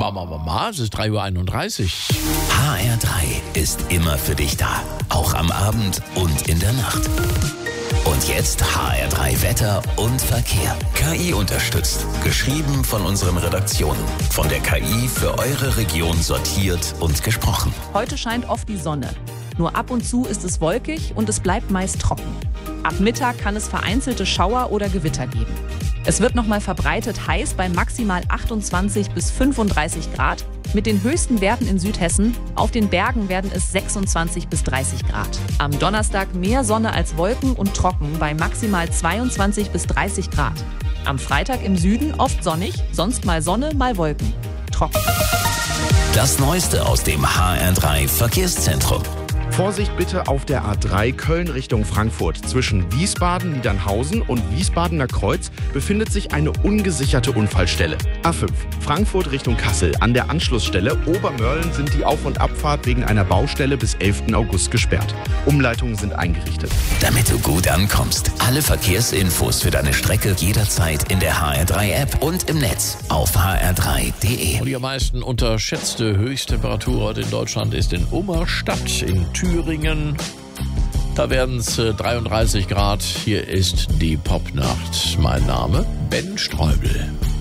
Mama, es ist 3:31 Uhr. HR3 ist immer für dich da. Auch am Abend und in der Nacht. Und jetzt HR3 Wetter und Verkehr. KI unterstützt. Geschrieben von unseren Redaktionen. Von der KI für eure Region sortiert und gesprochen. Heute scheint oft die Sonne. Nur ab und zu ist es wolkig und es bleibt meist trocken. Ab Mittag kann es vereinzelte Schauer oder Gewitter geben. Es wird nochmal verbreitet heiß bei maximal 28 bis 35 Grad. Mit den höchsten Werten in Südhessen. Auf den Bergen werden es 26 bis 30 Grad. Am Donnerstag mehr Sonne als Wolken und trocken bei maximal 22 bis 30 Grad. Am Freitag im Süden oft sonnig, sonst mal Sonne, mal Wolken. Trocken. Das Neueste aus dem HR3 Verkehrszentrum. Vorsicht bitte auf der A3 Köln Richtung Frankfurt. Zwischen Wiesbaden, Niedernhausen und Wiesbadener Kreuz befindet sich eine ungesicherte Unfallstelle. A5 Frankfurt Richtung Kassel. An der Anschlussstelle Obermörlen sind die Auf- und Abfahrt wegen einer Baustelle bis 11. August gesperrt. Umleitungen sind eingerichtet. Damit du gut ankommst. Alle Verkehrsinfos für deine Strecke jederzeit in der HR3-App und im Netz auf hr3.de. Und die am meisten unterschätzte Höchsttemperatur heute in Deutschland ist in Ummerstadt in Thüringen. Da werden es 33 Grad. Hier ist die Popnacht. Mein Name Ben Streubel.